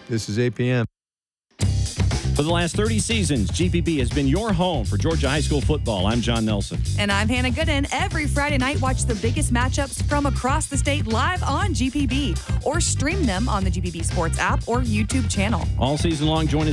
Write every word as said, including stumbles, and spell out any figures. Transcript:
This is A P M. For the last thirty seasons, G P B has been your home for Georgia high school football. I'm John Nelson. And I'm Hannah Gooden. Every Friday night, watch the biggest matchups from across the state live on G P B or stream them on the G P B Sports app or YouTube channel. All season long, join us